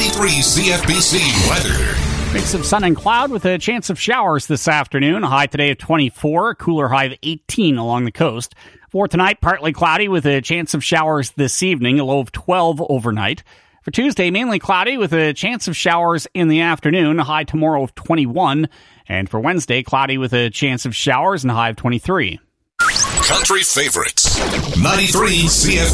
93 CFBC weather. Mix of sun and cloud with a chance of showers this afternoon. A high today of 24, a cooler high of 18 along the coast. For tonight, partly cloudy with a chance of showers this evening, a low of 12 overnight. For Tuesday, mainly cloudy with a chance of showers in the afternoon, a high tomorrow of 21. And for Wednesday, cloudy with a chance of showers and a high of 23. Country favorites, 93 CFBC.